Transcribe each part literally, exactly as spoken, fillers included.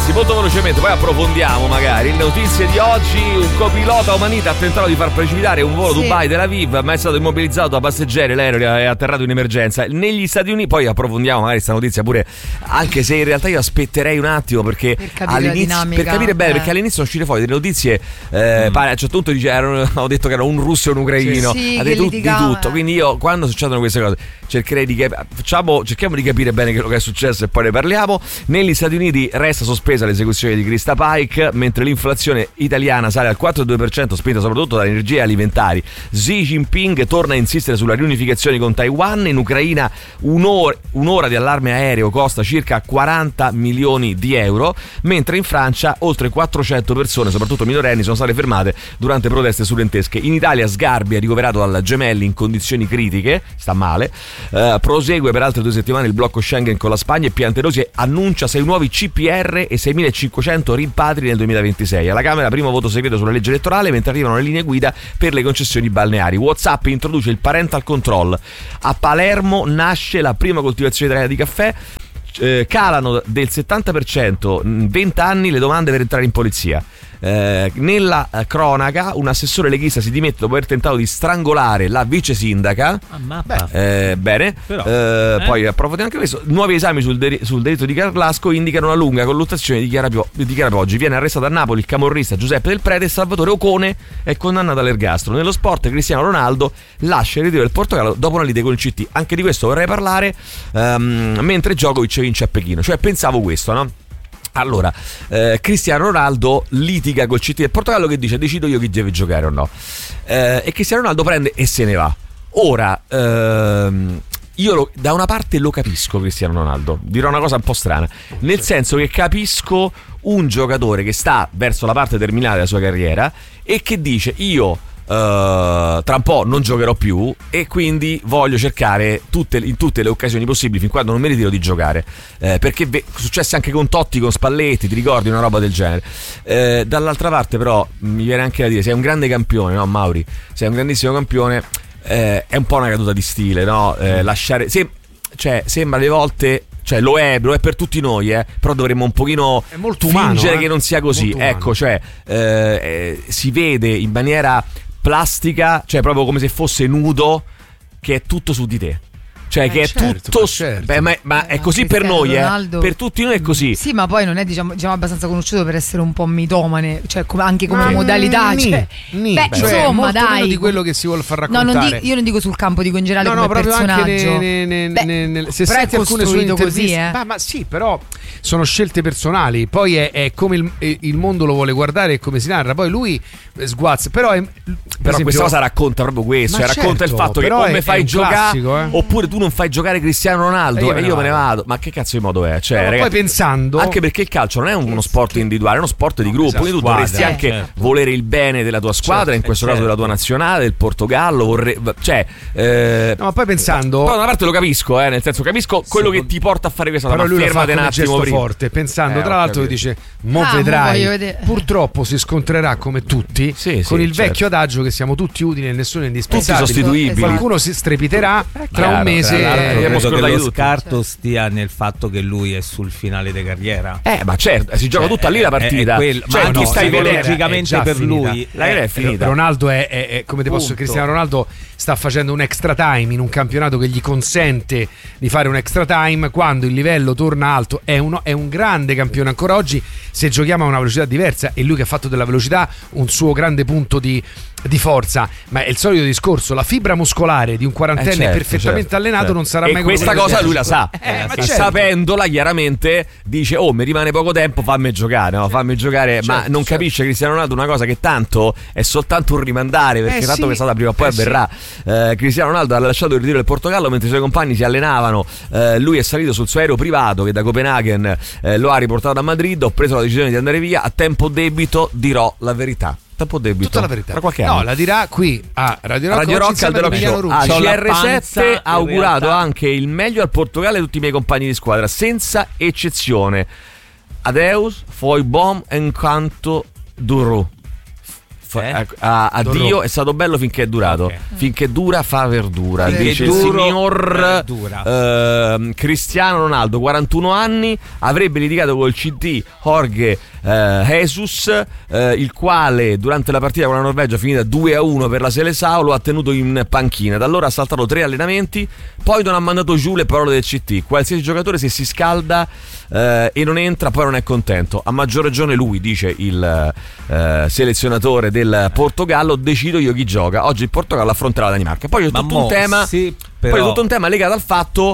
ragazzi, molto velocemente, poi approfondiamo magari. Le notizie di oggi: un copilota omanita ha tentato di far precipitare un volo sì. Dubai Tel Aviv, ma è stato immobilizzato da passeggeri, l'aereo è atterrato in emergenza. Negli Stati Uniti, poi approfondiamo magari questa notizia pure, anche se in realtà io aspetterei un attimo perché per capire all'inizio, per capire bene, eh. perché all'inizio sono uscite fuori delle notizie, eh, mm. pare, a un certo punto dice, erano, ho detto che era un russo e un ucraino, sì, ha che detto di tutto, eh. quindi io quando succedono queste cose cercherei di cap- facciamo, cerchiamo di capire bene quello che è successo e poi ne parliamo. Negli Stati Uniti resta sospesa l'esecuzione di Krista Pike, mentre l'inflazione italiana sale al quattro virgola due per cento, spinta soprattutto dalle energie alimentari. Xi Jinping torna a insistere sulla riunificazione con Taiwan. In Ucraina un'ora, un'ora di allarme aereo costa circa quaranta milioni di euro, mentre in Francia oltre quattrocento persone, soprattutto minorenni, sono state fermate durante proteste studentesche. In Italia Sgarbi è ricoverato al Gemelli in condizioni critiche, sta male. Uh, prosegue per altre due settimane il blocco Schengen con la Spagna e Piantedosi annuncia sei nuovi C P R e seimilacinquecento rimpatri nel duemilaventisei. Alla Camera primo voto segreto sulla legge elettorale, mentre arrivano le linee guida per le concessioni balneari. WhatsApp introduce il parental control. A Palermo nasce la prima coltivazione italiana di caffè. Eh, calano del settanta per cento in venti anni le domande per entrare in polizia. Eh, nella eh, cronaca un assessore leghista si dimette dopo aver tentato di strangolare la vice sindaca. eh, bene Però, eh, eh? Poi approfondiamo anche questo. Nuovi esami sul, de- sul delitto di Carlasco indicano una lunga colluttazione di Chiara, Pio- di Chiara Poggi. Viene arrestato a Napoli il camorrista Giuseppe Del Prete e Salvatore Ocone è condannato all'ergastolo. Nello sport Cristiano Ronaldo lascia il ritiro del Portogallo dopo una lite con il C T. Anche di questo vorrei parlare, um, mentre Djokovic vince a Pechino. Cioè pensavo questo, no? Allora, eh, Cristiano Ronaldo litiga col C T del Portogallo che dice decido io chi deve giocare o no, eh, e Cristiano Ronaldo prende e se ne va. Ora, ehm, io lo, da una parte lo capisco Cristiano Ronaldo, dirò una cosa un po' strana, nel senso che capisco un giocatore che sta verso la parte terminale della sua carriera e che dice io Uh, tra un po' non giocherò più e quindi voglio cercare tutte, in tutte le occasioni possibili fin quando non mi ritiro di giocare, eh, perché ve- successe anche con Totti, con Spalletti, ti ricordi una roba del genere. Eh, dall'altra parte però mi viene anche da dire, sei un grande campione, no Mauri? Sei un grandissimo campione, eh, è un po' una caduta di stile, no? Eh, lasciare se- cioè sembra alle volte, cioè lo è, lo è per tutti noi, eh, però dovremmo un pochino umano, fingere eh? che non sia così. Ecco, cioè eh, eh, si vede in maniera plastica, cioè proprio come se fosse nudo, che è tutto su di te. Cioè eh che è certo, tutto certo. Beh, ma, ma è Eh, così per noi, Ronaldo, eh. Per tutti noi è così. Sì, ma poi non è diciamo, diciamo abbastanza conosciuto per essere un po' mitomane, cioè come, anche come Ma modalità, ni, cioè, ni, beh, cioè, insomma, molto dai, meno di quello che si vuole far no, raccontare. non dico, io non dico sul campo, dico in generale no, come no, proprio personaggio. anche ne, ne, ne, Beh, ne, ne, se però senti è alcune sue costruito interviste, così, eh. ma, ma sì, però sono scelte personali. Poi è, è come il, il mondo lo vuole guardare e come si narra. Poi lui sguazza, però è, per Però esempio, questa cosa racconta proprio questo, Ma cioè, racconta certo, il fatto che però o è- me fai è un giocare classico, eh. oppure tu non fai giocare Cristiano Ronaldo E io e me ne io me ne vado. vado. Ma che cazzo di modo è? Cioè, No, ma ragazzi, poi pensando, anche perché il calcio non è uno sport individuale, è uno sport di gruppo, quindi tu squadra, dovresti eh, anche certo. volere il bene della tua squadra, Certo, in questo eh, caso della certo. tua nazionale, del Portogallo, vorrei, cioè eh, no, ma poi pensando, poi da una parte lo capisco, eh, nel senso capisco quello che ti porta a fare questa cosa, però ma lui lo fa fermate un come attimo gesto prima. forte, pensando Eh, tra ho l'altro che capito. dice mo Ah, mo vedrai, voglio vedere. purtroppo si scontrerà come tutti Sì, con sì, il certo. vecchio adagio che siamo tutti utili e nessuno è Tutti indispensabile. sostituibili. Qualcuno si strepiterà tra chiaro, un mese. tra l'altro, Eh, abbiamo credo che scordati lo tutti. scarto stia nel fatto che lui è sul finale di carriera. Eh, ma certo, si gioca Cioè, tutta lì la è- partita. è quel- Cioè, ma tu no, stai vedendo psicologicamente è già per finita. lui la gara è eh, finita. Ronaldo è, è, è come ti posso Punto. Cristiano Ronaldo sta facendo un extra time in un campionato che gli consente di fare un extra time quando il livello torna alto. È, uno, è un grande campione ancora oggi, se giochiamo a una velocità diversa, e lui che ha fatto della velocità un suo grande punto di, di forza. Ma è il solito discorso, la fibra muscolare di un quarantenne Eh, certo, perfettamente certo, allenato certo. non sarà e mai come questa quello cosa che lui la sa, Eh, ma e certo. sapendola chiaramente dice oh mi rimane poco tempo, fammi giocare, no? fammi giocare ma Certo, non certo. capisce Cristiano Ronaldo una cosa che tanto è soltanto un rimandare, perché Eh, tanto sì. che è stata prima o poi Eh, avverrà. eh, Cristiano Ronaldo ha lasciato il ritiro del Portogallo mentre i suoi compagni si allenavano. eh, lui è salito sul suo aereo privato che da Copenaghen eh, lo ha riportato a Madrid. Ho preso la decisione di andare via, a tempo debito dirò la verità. Tempo debito, tutta la verità. tra qualche No, anno. la dirà qui a Radio Rock, Radio oggi Rock al insieme The ad Rock Emiliano Show. Rucci. A C'ho la C R sette panza, ha augurato in realtà. anche il meglio al Portogallo e a tutti i miei compagni di squadra, senza eccezione. Adeus, foi bom enquanto durou. Eh? a, a Dorro. Dio è stato bello finché è durato. Okay. Finché dura fa verdura. Finché Dice il duro, signor verdura. eh, Cristiano Ronaldo, quarantuno anni, avrebbe litigato col C D Jorge eh, Jesus, eh, il quale durante la partita con la Norvegia finita due a uno per la Seleção lo ha tenuto in panchina. Da allora ha saltato tre allenamenti, poi non ha mandato giù le parole del C T. Qualsiasi giocatore, se si scalda eh, e non entra, poi non è contento. A maggior ragione lui, dice il eh, selezionatore del Portogallo, decido io chi gioca. Oggi il Portogallo affronterà la Danimarca. Poi c'è Ma tutto mo, un tema sì, poi però... c'è tutto un tema legato al fatto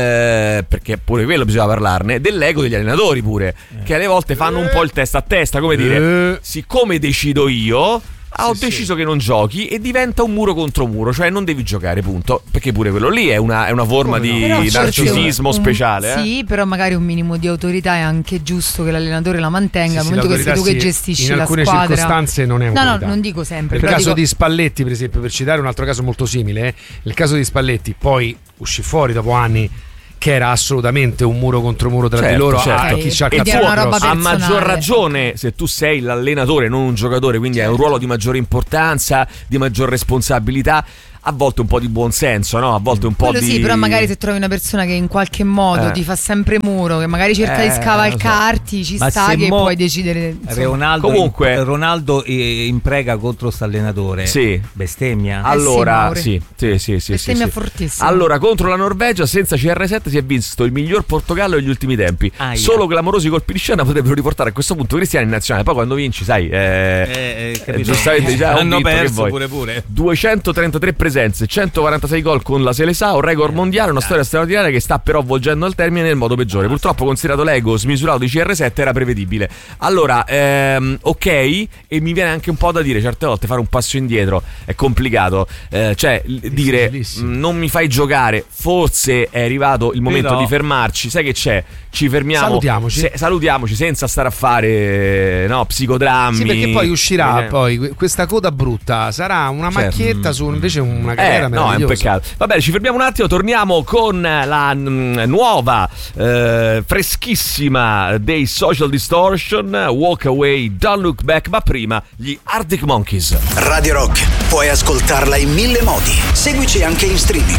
eh, perché pure quello bisogna parlarne, dell'ego degli allenatori pure, eh. che alle volte fanno un po' il testa a testa, come dire, Eh. siccome decido io, ah, ho Sì, deciso che non giochi, e diventa un muro contro muro, cioè non devi giocare, punto. Perché pure quello lì è una, è una forma Come no? di Però forse narcisismo un- speciale. eh. Sì, però magari un minimo di autorità è anche giusto che l'allenatore la mantenga. Al Sì, sì, momento che sei tu l'autorità che sì, gestisci in la alcune squadra. circostanze non è No, no, autorità. non dico sempre. Nel però caso dico- di Spalletti, per esempio, per citare un altro caso molto simile, eh, nel caso di Spalletti poi uscì fuori dopo anni che era assolutamente un muro contro muro tra Certo, di loro, certo. a chi c'ha il Ed cazzo era una addosso. roba a personale. maggior ragione se tu sei l'allenatore, non un giocatore, quindi hai un ruolo di maggiore importanza, di maggior responsabilità. A volte un po' di buonsenso, no? A volte un po' Quello di sì, però magari se trovi una persona che in qualche modo Eh. ti fa sempre muro, che magari cerca Eh, di scavalcarti, ci Ma sta se che mo- puoi decidere. insomma. Ronaldo, Comunque- in- Ronaldo eh, imprega contro questo allenatore. Sì. Bestemmia. Allora, Eh sì, sì, sì, sì, sì, Bestemmia sì, sì. fortissima. Allora, contro la Norvegia senza C R sette si è visto il miglior Portogallo degli ultimi tempi. Aia. Solo clamorosi colpi di scena potrebbero riportare a questo punto Cristiano in nazionale. Poi quando vinci, sai, eh, Eh, eh, capito? giustamente già hanno vinto, che perso vuoi. pure pure. duecentotrentatré presenze, centoquarantasei gol con la Seleção, record mondiale, una storia straordinaria che sta però volgendo al termine nel modo peggiore. Purtroppo, considerato l'ego smisurato di C R sette, era prevedibile. Allora, ehm, ok, e mi viene anche un po' da dire, certe volte fare un passo indietro è complicato, eh, cioè l- dire Difficilissimo. mh, non mi fai giocare, forse è arrivato il momento Però- di fermarci. Sai che c'è? Ci fermiamo, Salutiamoci. se- salutiamoci senza stare a fare no, psicodrammi. Sì, perché poi uscirà Eh. poi que- questa coda brutta, sarà una Certo. macchietta su invece una Eh, carriera no, è un meravigliosa. peccato. Va bene, ci fermiamo un attimo, torniamo con la mm, nuova, eh, freschissima dei Social Distortion, Walk Away, Don't Look Back, ma prima gli Arctic Monkeys. Radio Rock, puoi ascoltarla in mille modi. Seguici anche in streaming.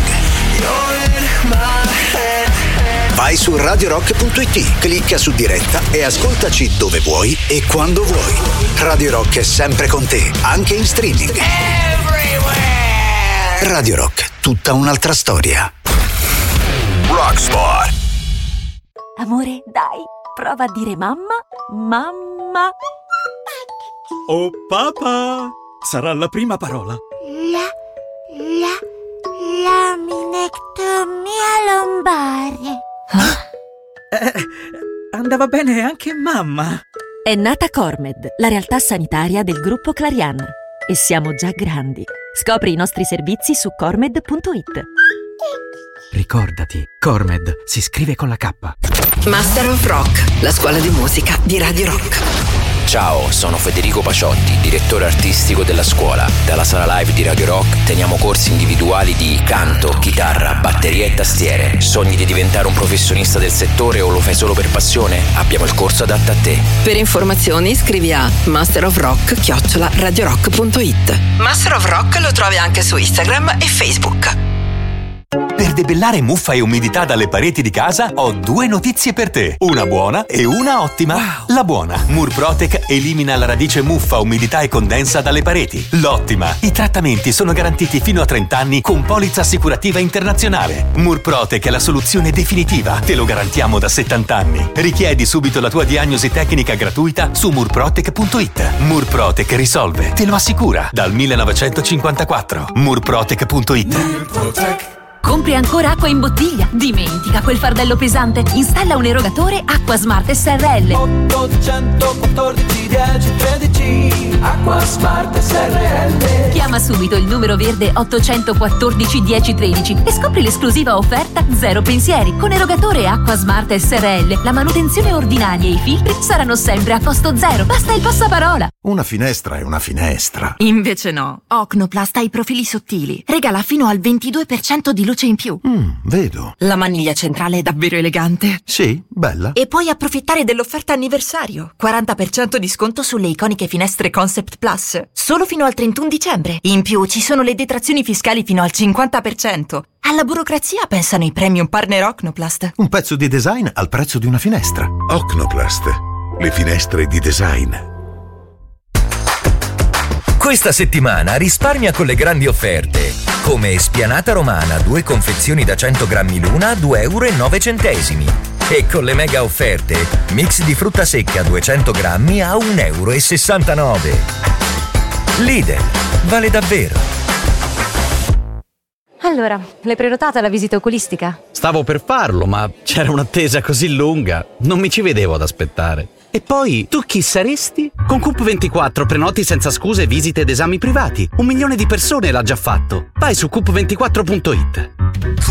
Vai su radio rock punto it, clicca su diretta e ascoltaci dove vuoi e quando vuoi. Radio Rock è sempre con te, anche in streaming. Radio Rock, tutta un'altra storia. Rockspot. Amore, dai, prova a dire mamma, mamma. Oh papà, sarà la prima parola. La, la, laminectomia lombare. Eh, andava bene anche mamma. È nata Cormed, la realtà sanitaria del gruppo Clarian. E siamo già grandi. Scopri i nostri servizi su cormed punto it. Ricordati, Cormed si scrive con la K. Master of Rock, la scuola di musica di Radio Rock. Ciao, sono Federico Paciotti, direttore artistico della scuola. Dalla sala live di Radio Rock teniamo corsi individuali di canto, chitarra, batteria e tastiere. Sogni di diventare un professionista del settore o lo fai solo per passione? Abbiamo il corso adatto a te. Per informazioni scrivi a master of rock chiocciola radio rock punto it. Master of Rock lo trovi anche su Instagram e Facebook. Per debellare muffa e umidità dalle pareti di casa ho due notizie per te, una buona e una ottima. Wow. La buona, Murprotec elimina la radice muffa, umidità e condensa dalle pareti. L'ottima, i trattamenti sono garantiti fino a trenta anni con polizza assicurativa internazionale. Murprotec è la soluzione definitiva, te lo garantiamo da settanta anni. Richiedi subito la tua diagnosi tecnica gratuita su murprotec punto it. Murprotec risolve, te lo assicura, dal millenovecentocinquantaquattro. murprotec punto it. Murprotec. Compri ancora acqua in bottiglia? Dimentica quel fardello pesante. Installa un erogatore Acqua Smart S R L. ottocentoquattordici dieci tredici Acqua Smart S R L. Chiama subito il numero verde ottocentoquattordici dieci tredici e scopri l'esclusiva offerta Zero Pensieri. Con erogatore Acqua Smart S R L la manutenzione ordinaria e i filtri saranno sempre a costo zero. Basta il passaparola. Una finestra è una finestra. Invece no. Ocnoplast ha i profili sottili. Regala fino al ventidue per cento di luce luce in più. Mm, vedo. La maniglia centrale è davvero elegante. Sì, bella. E puoi approfittare dell'offerta anniversario. quaranta per cento di sconto sulle iconiche finestre Concept Plus. Solo fino al trentuno dicembre. In più ci sono le detrazioni fiscali fino al cinquanta per cento. Alla burocrazia pensano i premium partner Ocnoplast. Un pezzo di design al prezzo di una finestra. Ocnoplast. Le finestre di design. Questa settimana risparmia con le grandi offerte. Come spianata romana, due confezioni da cento grammi l'una a due euro e nove centesimi. E con le mega offerte, mix di frutta secca duecento grammi a un euro e sessantanove. Lidl, vale davvero. Allora, l'hai prenotata la visita oculistica? Stavo per farlo, ma c'era un'attesa così lunga, non mi ci vedevo ad aspettare. E poi, tu chi saresti? Con Coop ventiquattro prenoti senza scuse visite ed esami privati. Un milione di persone l'ha già fatto. Vai su coop ventiquattro punto it.